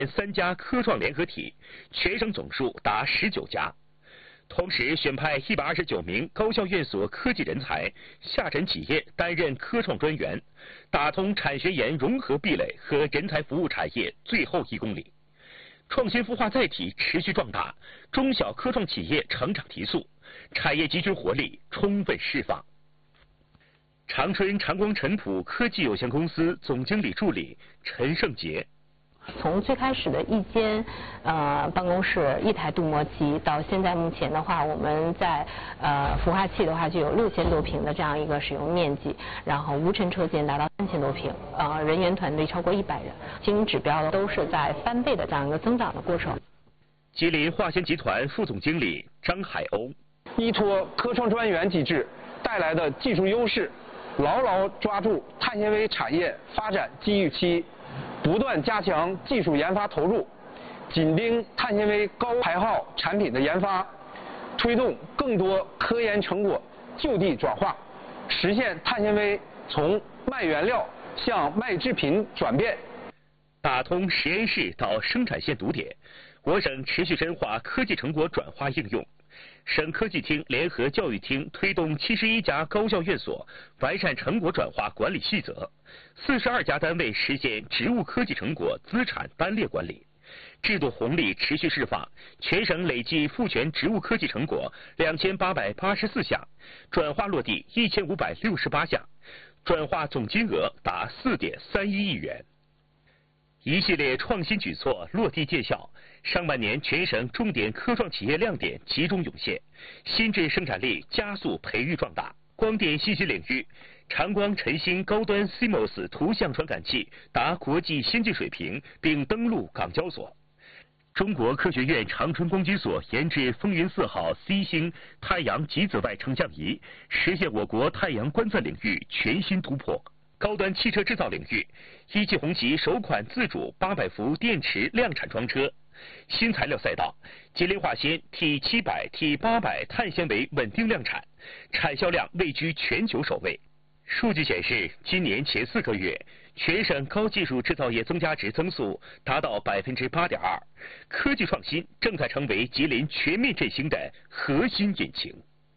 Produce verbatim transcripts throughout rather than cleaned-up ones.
三家科创联合体，全省总数达十九家。同时选派一百二十九名高校院所科技人才下沉企业担任科创专员，打通产学研融合壁垒和人才服务产业最后一公里。创新孵化载体持续壮大，中小科创企业成长提速，产业集群活力充分释放。长春长光晨普科技有限公司总经理助理陈胜杰。 从最开始的一间呃办公室一台镀膜机，到现在目前的话，我们在呃孵化器的话就有六千多平的这样一个使用面积，然后无尘车间达到三千多平，呃人员团队超过一百人，经营指标都是在翻倍的这样一个增长的过程。 吉林化纤集团副总经理张海鸥， 依托科创专员机制带来的技术优势，牢牢抓住碳纤维产业发展机遇期。不断加强技术研发投入，紧盯碳纤维高排耗产品的研发，推动更多科研成果就地转化，实现碳纤维从卖原料向卖制品转变。 打通实验室到生产线堵点，我省持续深化科技成果转化应用。省科技厅联合教育厅推动七十一家高校院所完善成果转化管理细则，四十二家单位实现植物科技成果资产单列管理，制度红利持续释放，全省累计赋权植物科技成果两千八百八十四项，转化落地一千五百六十八项，转化总金额达四点三一亿元。一系列创新举措落地见效，上半年全省重点科创企业亮点集中涌现，新质生产力加速培育壮大。光电信息领域，长光晨星高端 C M O S 图像传感器达国际先进水平，并登陆港交所。中国科学院长春光机所研制风云四号 C 星太阳极紫外成像仪，实现我国太阳观测领域全新突破。高端汽车制造领域，一汽红旗首款自主八百伏电池量产装车。新材料赛道，吉林化纤 T 七百 T 八百碳纤维稳定量产，产销量位居全球首位。数据显示，今年前四个月，全省高技术制造业增加值增速达到百分之八点二，科技创新正在成为吉林全面振兴的核心引擎。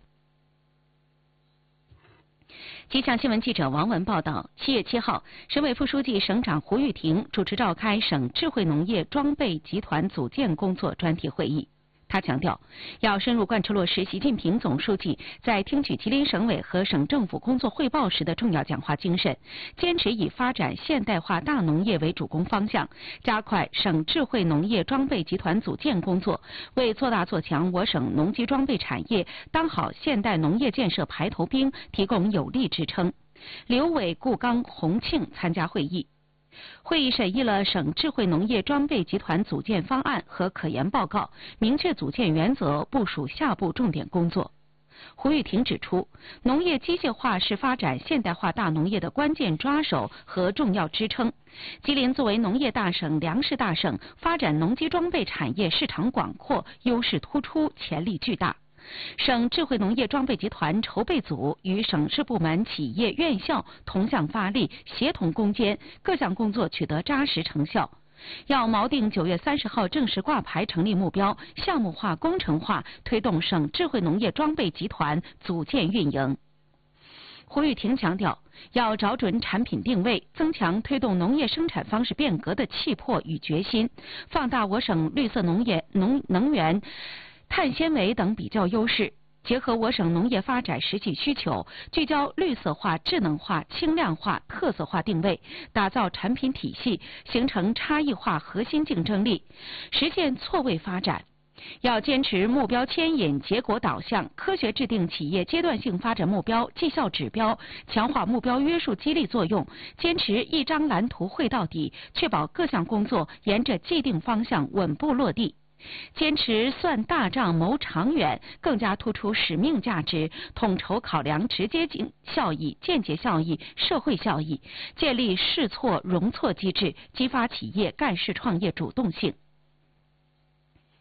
吉祥新闻记者王文报道，七月七号，省委副书记、省长胡玉婷主持召开省智慧农业装备集团组建工作专题会议。他强调，要深入贯彻落实习近平总书记在听取吉林省委和省政府工作汇报时的重要讲话精神，坚持以发展现代化大农业为主攻方向，加快省智慧农业装备集团组建工作，为做大做强我省农机装备产业、当好现代农业建设排头兵提供有力支撑。刘伟、顾刚、洪庆参加会议。会议审议了省智慧农业装备集团组建方案和可研报告，明确组建原则，部署下步重点工作。胡玉婷指出，农业机械化是发展现代化大农业的关键抓手和重要支撑。吉林作为农业大省、粮食大省，发展农机装备产业市场广阔，优势突出，潜力巨大。省智慧农业装备集团筹备组与省市部门、企业、院校同向发力，协同攻坚，各项工作取得扎实成效。要锚定九月三十号正式挂牌成立目标，项目化、工程化，推动省智慧农业装备集团组建运营。胡玉婷强调，要找准产品定位，增强推动农业生产方式变革的气魄与决心，放大我省绿色农业、农能源、碳纤维等比较优势，结合我省农业发展实际需求，聚焦绿色化、智能化、轻量化、特色化定位，打造产品体系，形成差异化核心竞争力，实现错位发展。要坚持目标牵引、结果导向，科学制定企业阶段性发展目标、绩效指标，强化目标约束激励作用，坚持一张蓝图绘到底，确保各项工作沿着既定方向稳步落地。坚持算大账谋长远，更加突出使命价值，统筹考量直接效益、间接效益、社会效益，建立试错容错机制，激发企业干事创业主动性。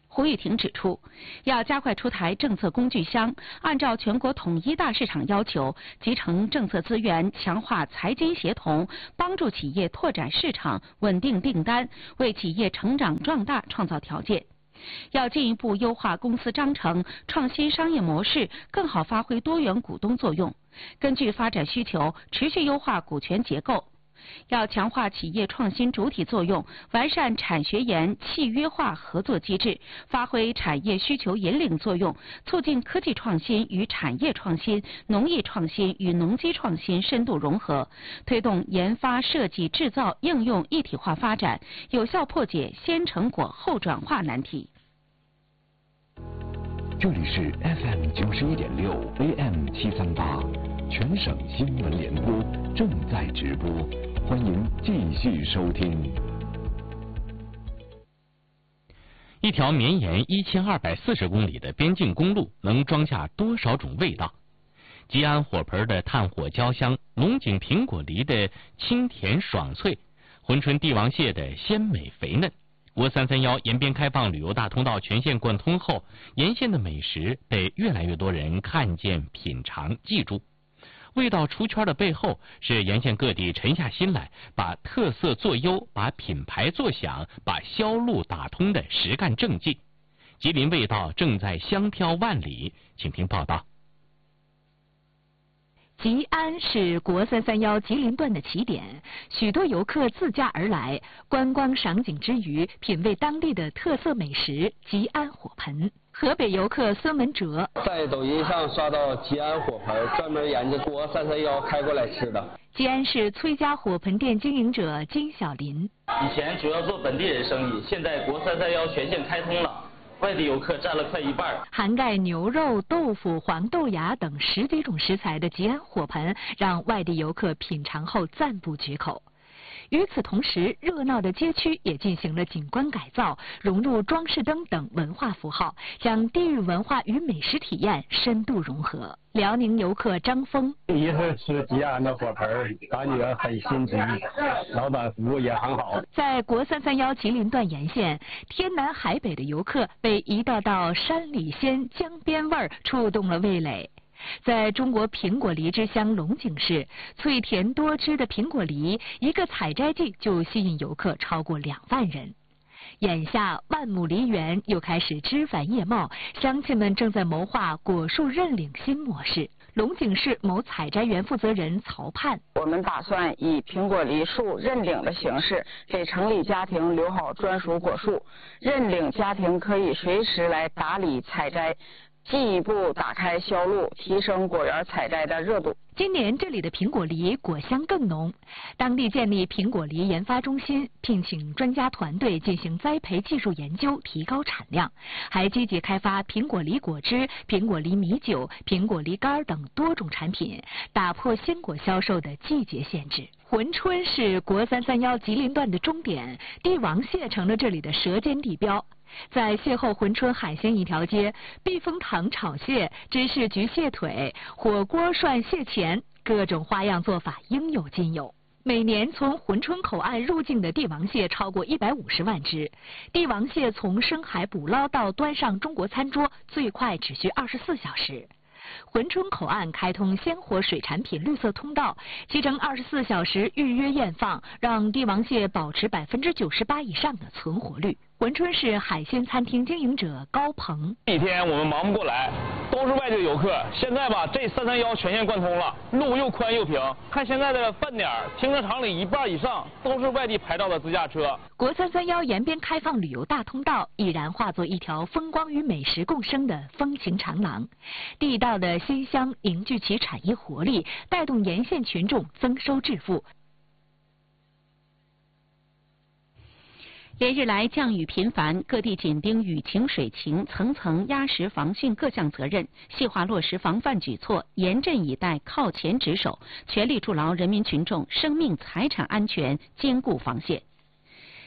胡玉婷指出，要加快出台政策工具箱，按照全国统一大市场要求，集成政策资源，强化财经协同，帮助企业拓展市场、稳定订单，为企业成长壮大创造条件。要进一步优化公司章程，创新商业模式，更好发挥多元股东作用。根据发展需求，持续优化股权结构。要强化企业创新主体作用，完善产学研契约化合作机制，发挥产业需求引领作用，促进科技创新与产业创新、农业创新与农机创新深度融合，推动研发、设计、制造、应用一体化发展，有效破解先成果后转化难题。 这里是 F M 九十一点六 A M 七三八，全省新闻联播正在直播。欢迎继续收听。 一条绵延一千二百四十公里的边境公路能装下多少种味道？吉安火盆的炭火焦香，龙井苹果梨的清甜爽脆，珲春帝王蟹的鲜美肥嫩。国三三幺沿边开放旅游大通道全线贯通后，沿线的美食被越来越多人看见、品尝、记住。味道出圈的背后，是沿线各地沉下心来，把特色做优，把品牌做响，把销路打通的实干政绩。吉林味道正在香飘万里，请听报道。 吉安是国三三幺吉林段的起点，许多游客自驾而来，观光赏景之余，品味当地的特色美食吉安火盆。河北游客孙文哲在抖音上刷到吉安火盆，专门沿着国三三幺开过来吃的。 吉安市崔家火盆店经营者金小林， 以前主要做本地人生意，现在国三三幺全线开通了，外地游客占了快一半。 涵盖牛肉、豆腐、黄豆芽等十几种食材的吉安火盆，让外地游客品尝后赞不绝口。与此同时，热闹的街区也进行了景观改造，融入装饰灯等文化符号，将地域文化与美食体验深度融合。辽宁游客张峰， 第一次吃吉安的火盆，感觉很新奇，老板服务也很好。 在国三三幺吉林段沿线，天南海北的游客被一道道山里鲜、江边味儿触动了味蕾。在中国苹果梨之乡龙井市，脆甜多汁的苹果梨，一个采摘季就吸引游客超过两万人。眼下万亩梨园又开始枝繁叶茂，乡亲们正在谋划果树认领新模式。龙井市某采摘园负责人曹盼， 我们打算以苹果梨树认领的形式，给城里家庭留好专属果树，认领家庭可以随时来打理采摘，进一步打开销路，提升果园采摘的热度。 今年这里的苹果梨果香更浓，当地建立苹果梨研发中心，聘请专家团队进行栽培技术研究，提高产量，还积极开发苹果梨果汁、苹果梨米酒、苹果梨干等多种产品，打破鲜果销售的季节限制。珲春是国三三幺吉林段的终点，帝王蟹成了这里的舌尖地标。在邂逅珲春海鲜一条街，避风塘炒蟹、芝士焗蟹腿、火锅涮蟹钳，各种花样做法应有尽有。每年从珲春口岸入境的帝王蟹超过一百五十万只，帝王蟹从深海捕捞到端上中国餐桌，最快只需二十四小时。珲春口岸开通鲜活水产品绿色通道，其成二十四小时预约验放，让帝王蟹保持百分之九十八以上的存活率。珲春市海鲜餐厅经营者高鹏， 一天我们忙不过来，都是外地游客。现在吧，这三三幺全线贯通了，路又宽又平。看现在的饭点，停车场里一半以上都是外地牌照的自驾车。 国三三幺沿边开放旅游大通道，已然化作一条风光与美食共生的风情长廊。地道的鲜香凝聚起产业活力，带动沿线群众增收致富。 连日来降雨频繁，各地紧盯雨情水情，层层压实防汛各项责任，细化落实防范举措，严阵以待，靠前值守，全力筑牢人民群众生命财产安全，坚固防线。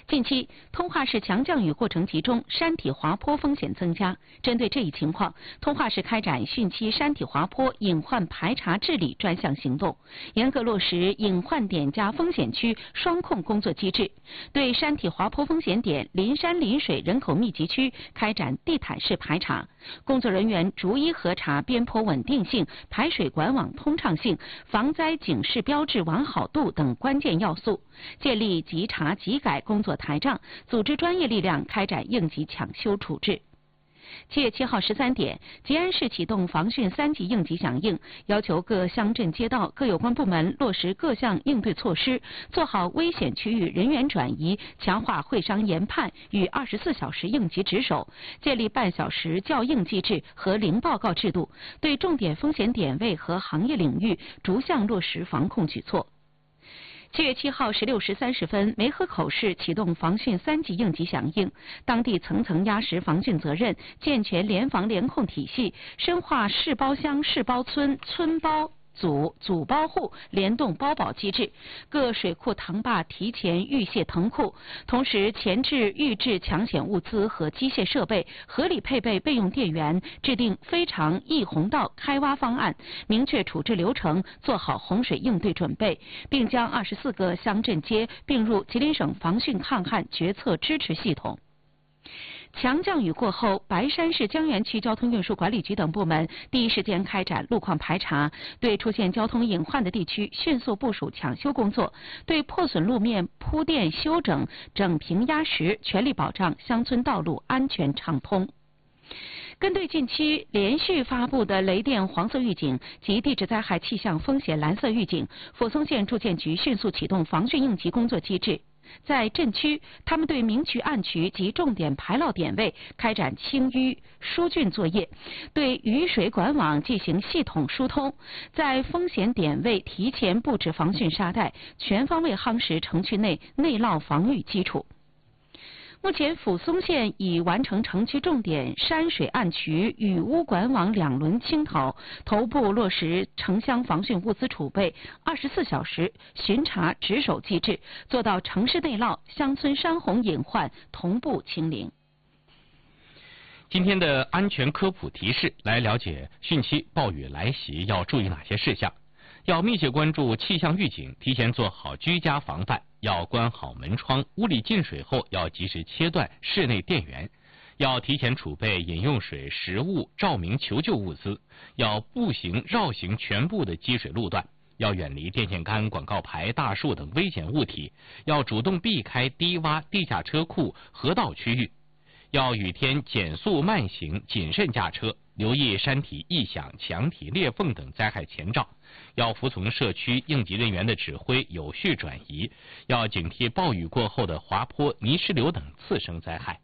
近期，通化市强降雨过程集中，山体滑坡风险增加。针对这一情况，通化市开展汛期山体滑坡隐患排查治理专项行动，严格落实隐患点加风险区双控工作机制，对山体滑坡风险点、临山临水人口密集区开展地毯式排查。工作人员逐一核查边坡稳定性、排水管网通畅性、防灾警示标志完好度等关键要素，建立即查即改工作台账，组织专业力量开展应急抢修处置。七月七号十三点，吉安市启动防汛三级应急响应，要求各乡镇街道各有关部门落实各项应对措施，做好危险区域人员转移，强化会商研判与二十四小时应急值守，建立半小时校应机制和零报告制度，对重点风险点位和行业领域逐项落实防控举措。七月七号十六时三十分，梅河口市启动防汛三级应急响应，当地层层压实防汛责任，健全联防联控体系，深化市包乡、市包村、村包组、组包户联动包保机制，各水库塘坝提前预泄腾库，同时前置预制抢险物资和机械设备，合理配备备用电源，制定非常溢洪道开挖方案，明确处置流程，做好洪水应对准备，并将二十四个乡镇街并入吉林省防汛抗旱决策支持系统。强降雨过后，白山市江源区交通运输管理局等部门第一时间开展路况排查，对出现交通隐患的地区迅速部署抢修工作，对破损路面铺垫修整、整平压实，全力保障乡村道路安全畅通。根据近期连续发布的雷电黄色预警及地质灾害气象风险蓝色预警，抚松县住建局迅速启动防汛应急工作机制。在镇区，他们对明渠、暗渠及重点排涝点位开展清淤疏浚作业，对雨水管网进行系统疏通，在风险点位提前布置防汛沙袋，全方位夯实城区内内涝防御基础。目前，抚松县已完成城区重点山水暗渠、雨污管网两轮清讨，头部落实城乡防汛物资储备、二十四小时巡查值守机制，做到城市内涝、乡村山洪隐患同步清零。 今天的安全科普提示，来了解汛期暴雨来袭要注意哪些事项。要密切关注气象预警，提前做好居家防范。要关好门窗，屋里进水后要及时切断室内电源。要提前储备饮用水、食物、照明求救物资。要步行绕行全部的积水路段。要远离电线杆、广告牌、大树等危险物体。要主动避开低洼、地下车库、河道区域。要雨天减速慢行，谨慎驾车，留意山体异响、墙体裂缝等灾害前兆。要服从社区应急人员的指挥，有序转移。要警惕暴雨过后的滑坡、泥石流等次生灾害。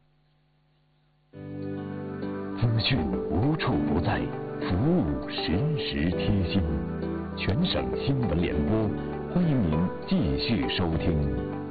资讯无处不在，服务时时贴心。全省新闻联播，欢迎您继续收听。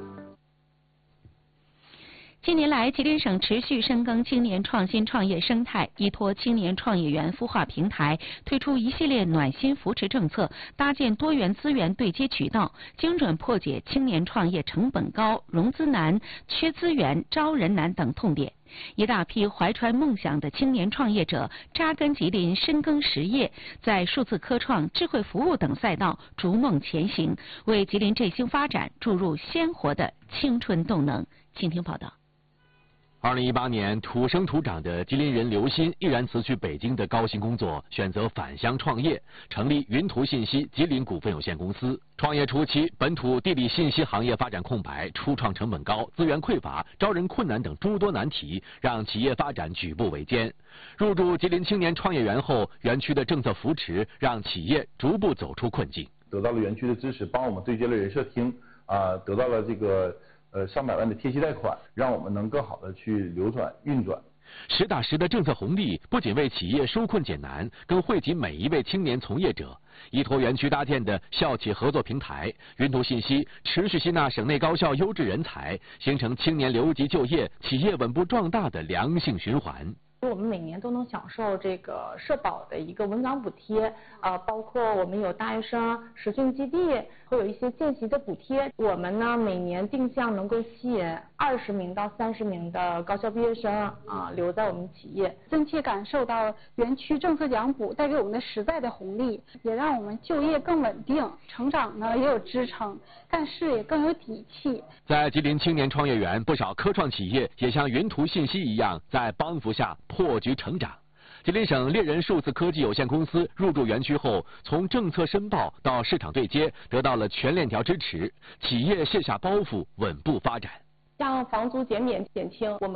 近年来，吉林省持续深耕青年创新创业生态，依托青年创业园孵化平台，推出一系列暖心扶持政策，搭建多元资源对接渠道，精准破解青年创业成本高、融资难、缺资源、招人难等痛点。一大批怀揣梦想的青年创业者扎根吉林，深耕实业，在数字科创、智慧服务等赛道逐梦前行，为吉林振兴发展注入鲜活的青春动能。请听报道。 二零一八年，土生土长的吉林人刘鑫毅然辞去北京的高薪工作，选择返乡创业，成立云图信息吉林股份有限公司。创业初期，本土地理信息行业发展空白，初创成本高，资源匮乏，招人困难等诸多难题，让企业发展举步维艰。入驻吉林青年创业园后，园区的政策扶持让企业逐步走出困境。 得到了园区的支持，帮我们对接了人社厅，啊、呃，得到了这个。呃，上百万的贴息贷款，让我们能更好的去流转运转。 实打实的政策红利，不仅为企业纾困解难，更惠及每一位青年从业者。依托园区搭建的校企合作平台，云图信息持续吸纳省内高校优质人才，形成青年留级就业、企业稳步壮大的良性循环。 我们每年都能享受这个社保的一个稳岗补贴，呃，包括我们有大学生实训基地，会有一些见习的补贴。我们呢每年定向能够吸引二十名到三十名的高校毕业生啊留在我们企业， 真切感受到园区政策奖补带给我们的实在的红利，也让我们就业更稳定，成长呢也有支撑，干事也更有底气。 在吉林青年创业园，不少科创企业也像云图信息一样，在帮扶下破局成长。吉林省猎人数字科技有限公司入驻园区后，从政策申报到市场对接，得到了全链条支持，企业卸下包袱，稳步发展。 像房租减免减轻，我们